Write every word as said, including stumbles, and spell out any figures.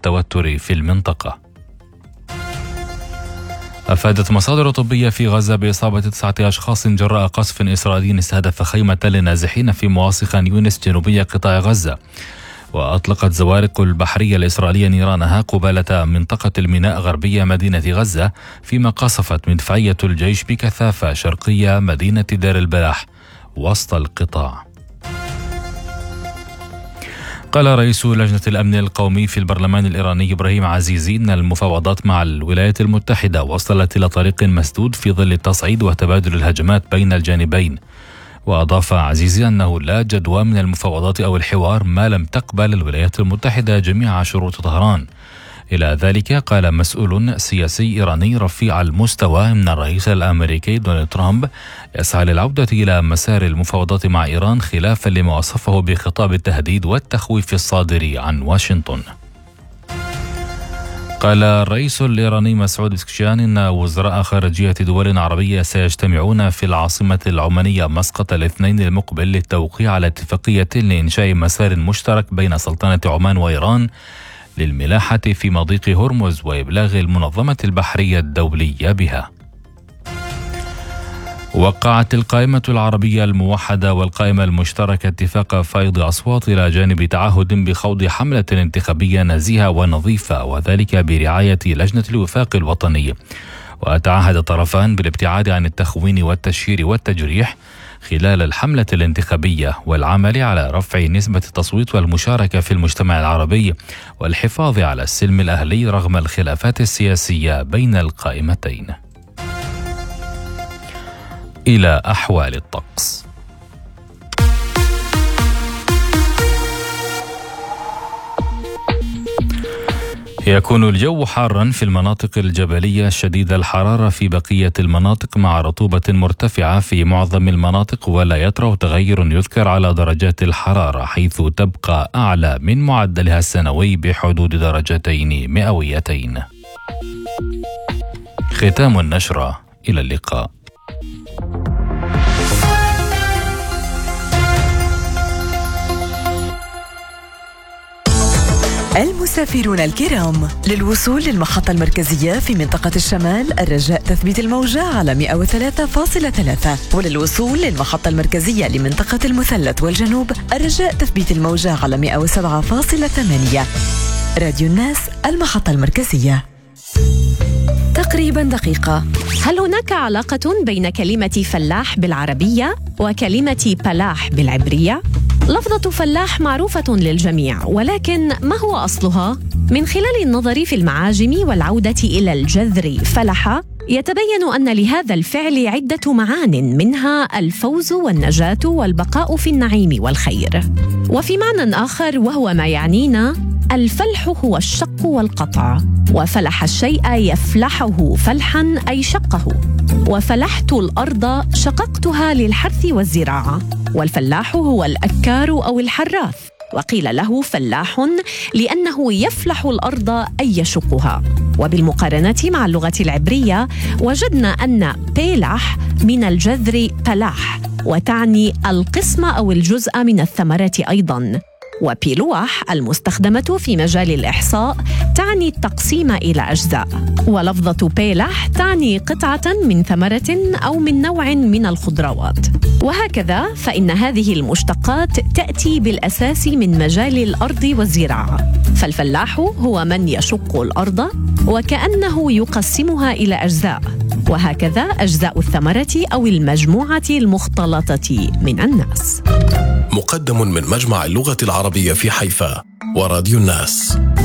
التوتر في المنطقة. أفادت مصادر طبية في غزة بإصابة تسعة أشخاص جراء قصف إسرائيلي استهدف خيمة للنازحين في مواصي خان يونس جنوبية قطاع غزة. وأطلقت زوارق البحرية الإسرائيلية نيرانها قبالة منطقة الميناء غربية مدينة غزة، فيما قصفت مدفعية الجيش بكثافة شرقية مدينة دير البلح وسط القطاع. قال رئيس لجنة الأمن القومي في البرلمان الإيراني إبراهيم عزيزي أن المفاوضات مع الولايات المتحدة وصلت إلى طريق مسدود في ظل التصعيد وتبادل الهجمات بين الجانبين. وأضاف عزيزي أنه لا جدوى من المفاوضات أو الحوار ما لم تقبل الولايات المتحدة جميع شروط طهران. إلى ذلك قال مسؤول سياسي إيراني رفيع المستوى من الرئيس الأمريكي دونالد ترامب يسعى للعودة إلى مسار المفاوضات مع إيران خلافا لما وصفه بخطاب التهديد والتخويف الصادر عن واشنطن. قال الرئيس الإيراني مسعود بسكشان إن وزراء خارجية دول عربية سيجتمعون في العاصمة العمانية مسقط الاثنين المقبل للتوقيع على اتفاقية لإنشاء مسار مشترك بين سلطنة عمان وإيران للملاحة في مضيق هرمز وإبلاغ المنظمة البحرية الدولية بها. وقعت القائمة العربية الموحدة والقائمة المشتركة اتفاق فائض أصوات إلى جانب تعهد بخوض حملة انتخابية نزيهة ونظيفة، وذلك برعاية لجنة الوفاق الوطني. وتعهد الطرفان بالابتعاد عن التخوين والتشهير والتجريح خلال الحملة الانتخابية، والعمل على رفع نسبة التصويت والمشاركة في المجتمع العربي، والحفاظ على السلم الأهلي رغم الخلافات السياسية بين القائمتين. إلى أحوال الطقس. يكون الجو حارا في المناطق الجبلية شديد الحرارة في بقية المناطق مع رطوبة مرتفعة في معظم المناطق، ولا يطرأ تغير يذكر على درجات الحرارة، حيث تبقى أعلى من معدلها السنوي بحدود درجتين مئويتين. ختام النشرة، إلى اللقاء. المسافرون الكرام، للوصول للمحطة المركزية في منطقة الشمال الرجاء تثبيت الموجة على مئة وثلاثة فاصلة ثلاثة، وللوصول للمحطة المركزية لمنطقة المثلث والجنوب الرجاء تثبيت الموجة على مئة وسبعة فاصلة ثمانية. راديو الناس، المحطة المركزية. تقريبا دقيقة. هل هناك علاقة بين كلمة فلاح بالعربية وكلمة بلاح بالعبرية؟ لفظة فلاح معروفة للجميع، ولكن ما هو أصلها؟ من خلال النظر في المعاجم والعودة إلى الجذر فلح، يتبين أن لهذا الفعل عدة معان، منها الفوز والنجاة والبقاء في النعيم والخير. وفي معنى آخر وهو ما يعنينا، الفلح هو الشق والقطع، وفلح الشيء يفلحه فلحا أي شقه. وفلحت الأرض شققتها للحرث والزراعة، والفلاح هو الأكار أو الحراث، وقيل له فلاح لأنه يفلح الأرض أي يشقها. وبالمقارنة مع اللغة العبرية وجدنا أن بيلح من الجذر بلاح، وتعني القسم أو الجزء من الثمرة أيضاً. وبيلوح المستخدمة في مجال الإحصاء تعني التقسيم إلى أجزاء، ولفظة بيلح تعني قطعة من ثمرة أو من نوع من الخضروات. وهكذا فإن هذه المشتقات تأتي بالأساس من مجال الأرض والزراعة، فالفلاح هو من يشق الأرض وكأنه يقسمها إلى أجزاء، وهكذا أجزاء الثمرة أو المجموعة المختلطة من الناس. مقدم من مجمع اللغة العربية في حيفا وراديو الناس.